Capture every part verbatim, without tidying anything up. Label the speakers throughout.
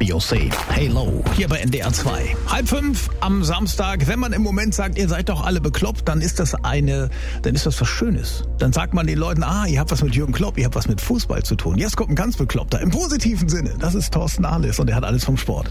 Speaker 1: Beyoncé, Halo, hier bei N D R zwei. Halb fünf am Samstag. Wenn man im Moment sagt, ihr seid doch alle bekloppt, dann ist das eine, dann ist das was Schönes. Dann sagt man den Leuten, ah, ihr habt was mit Jürgen Klopp, ihr habt was mit Fußball zu tun. Jetzt kommt ein ganz Bekloppter, im positiven Sinne. Das ist Thorsten Ahles und er hat alles vom Sport.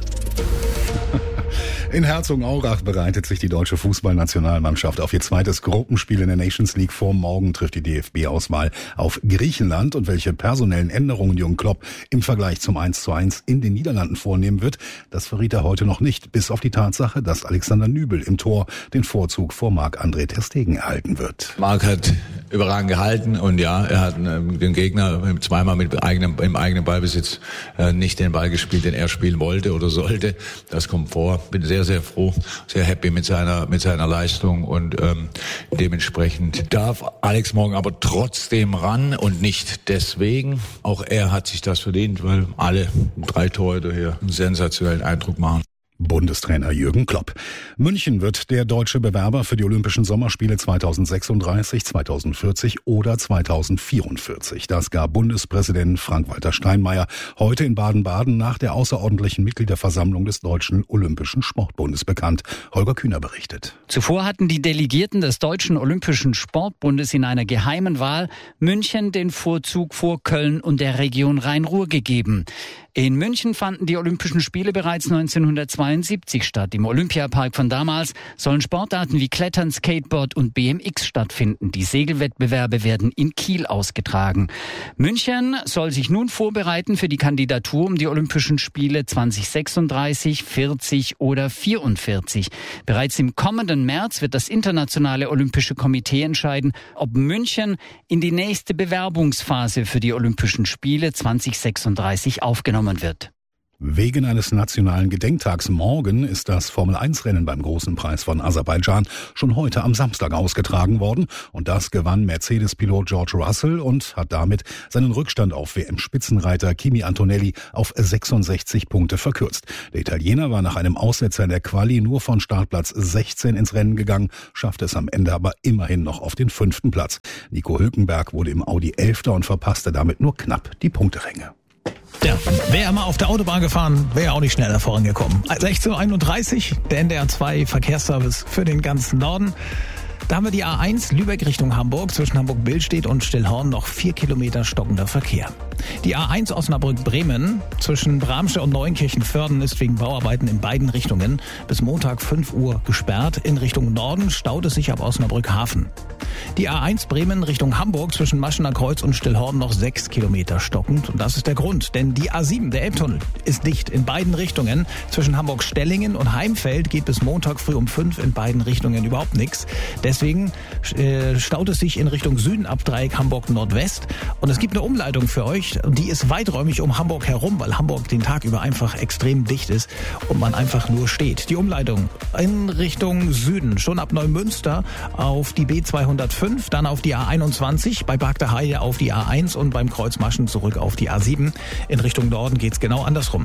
Speaker 2: In Herzogenaurach bereitet sich die deutsche Fußballnationalmannschaft auf ihr zweites Gruppenspiel in der Nations League vor. Morgen trifft die D F B-Auswahl auf Griechenland. Und welche personellen Änderungen Jürgen Klopp im Vergleich zum eins zu eins in den Niederlanden vornehmen wird, das verriet er heute noch nicht. Bis auf die Tatsache, dass Alexander Nübel im Tor den Vorzug vor Marc-André ter Stegen erhalten wird.
Speaker 3: Marc hat überragend gehalten und ja, er hat den Gegner zweimal mit eigenem, im eigenen Ballbesitz nicht den Ball gespielt, den er spielen wollte oder sollte. Das kommt vor. Bin sehr, sehr froh, sehr happy mit seiner mit seiner Leistung und ähm, dementsprechend darf Alex morgen aber trotzdem ran und nicht deswegen. Auch er hat sich das verdient, weil alle drei Torhüter hier einen sensationellen Eindruck machen.
Speaker 2: Bundestrainer Jürgen Klopp. München wird der deutsche Bewerber für die Olympischen Sommerspiele zweitausendsechsunddreißig, zweitausendvierzig oder zweitausendvierundvierzig. Das gab Bundespräsident Frank-Walter Steinmeier heute in Baden-Baden nach der außerordentlichen Mitgliederversammlung des Deutschen Olympischen Sportbundes bekannt. Holger Kühner berichtet.
Speaker 4: Zuvor hatten die Delegierten des Deutschen Olympischen Sportbundes in einer geheimen Wahl München den Vorzug vor Köln und der Region Rhein-Ruhr gegeben. In München fanden die Olympischen Spiele bereits neunzehnhundertzweiundsiebzig statt. Im Olympiapark von damals sollen Sportarten wie Klettern, Skateboard und B M X stattfinden. Die Segelwettbewerbe werden in Kiel ausgetragen. München soll sich nun vorbereiten für die Kandidatur um die Olympischen Spiele zweitausendsechsunddreißig, vierzig oder vierundvierzig. Bereits im kommenden März wird das Internationale Olympische Komitee entscheiden, ob München in die nächste Bewerbungsphase für die Olympischen Spiele zweitausendsechsunddreißig aufgenommen wird.
Speaker 2: Wegen eines nationalen Gedenktags morgen ist das Formel eins Rennen beim Großen Preis von Aserbaidschan schon heute am Samstag ausgetragen worden. Und das gewann Mercedes-Pilot George Russell und hat damit seinen Rückstand auf W M-Spitzenreiter Kimi Antonelli auf sechsundsechzig Punkte verkürzt. Der Italiener war nach einem Aussetzer in der Quali nur von Startplatz sechzehn ins Rennen gegangen, schaffte es am Ende aber immerhin noch auf den fünften Platz. Nico Hülkenberg wurde im Audi Elfter und verpasste damit nur knapp die Punkteränge.
Speaker 1: Ja, wäre mal auf der Autobahn gefahren, wäre auch nicht schneller vorangekommen. sechzehn Uhr einunddreißig, der N D R zwei Verkehrsservice für den ganzen Norden. Da haben wir die A eins Lübeck Richtung Hamburg. Zwischen Hamburg-Billstedt und Stillhorn noch vier Kilometer stockender Verkehr. Die A eins Osnabrück-Bremen zwischen Bramsche und Neunkirchen-Vörden ist wegen Bauarbeiten in beiden Richtungen bis Montag fünf Uhr gesperrt. In Richtung Norden staut es sich ab Osnabrück-Hafen. Die A eins Bremen Richtung Hamburg zwischen Maschener Kreuz und Stillhorn noch sechs Kilometer stockend. Und das ist der Grund, denn die A sieben, der Elbtunnel, ist dicht in beiden Richtungen. Zwischen Hamburg-Stellingen und Heimfeld geht bis Montag früh um fünf in beiden Richtungen überhaupt nichts. Deswegen äh, staut es sich in Richtung Süden ab Dreieck Hamburg Nordwest. Und es gibt eine Umleitung für euch, und die ist weiträumig um Hamburg herum, weil Hamburg den Tag über einfach extrem dicht ist und man einfach nur steht. Die Umleitung in Richtung Süden, schon ab Neumünster auf die B zweihundertfünf, dann auf die A einundzwanzig, bei Barkter Heide auf die A eins und beim Kreuz Maschen zurück auf die A sieben. In Richtung Norden geht's genau andersrum.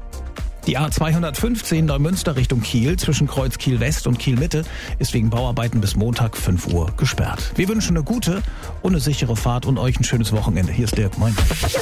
Speaker 1: Die A zweihundertfünfzehn Neumünster Richtung Kiel zwischen Kreuz Kiel West und Kiel Mitte ist wegen Bauarbeiten bis Montag fünf Uhr gesperrt. Wir wünschen eine gute und eine sichere Fahrt und euch ein schönes Wochenende. Hier ist Dirk, moin.